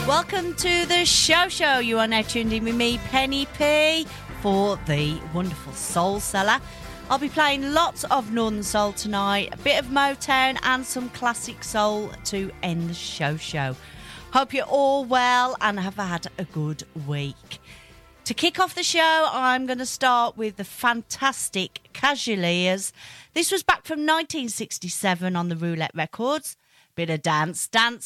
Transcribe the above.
Welcome to the show. You are now tuned in with me, Penny P, for the wonderful Soul Cellar. I'll be playing lots of Northern Soul tonight, a bit of Motown and some classic soul to end the show. Hope you're all well and have had a good week. To kick off the show, I'm going to start with the fantastic Casualiers. This was back from 1967 on the Roulette Records. Bit of dance